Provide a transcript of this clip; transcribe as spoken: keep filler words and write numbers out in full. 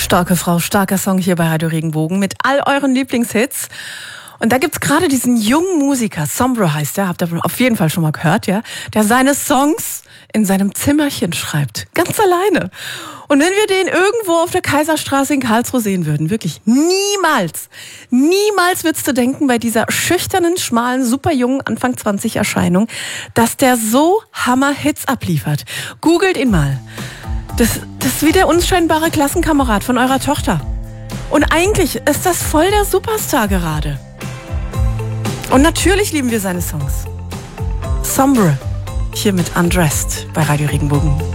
Starke Frau, starker Song hier bei Radio Regenbogen mit all euren Lieblingshits. Und da gibt's gerade diesen jungen Musiker, Sombra heißt der, habt ihr auf jeden Fall schon mal gehört, ja, der seine Songs in seinem Zimmerchen schreibt, ganz alleine. Und wenn wir den irgendwo auf der Kaiserstraße in Karlsruhe sehen würden, wirklich niemals, niemals würdest du denken, bei dieser schüchternen, schmalen, super jungen Anfang zwanzig Erscheinung, dass der so Hammer-Hits abliefert. Googelt ihn mal. Das, das ist wie der unscheinbare Klassenkamerad von eurer Tochter. Und eigentlich ist das voll der Superstar gerade. Und natürlich lieben wir seine Songs. Sombra, hier mit Undressed bei Radio Regenbogen.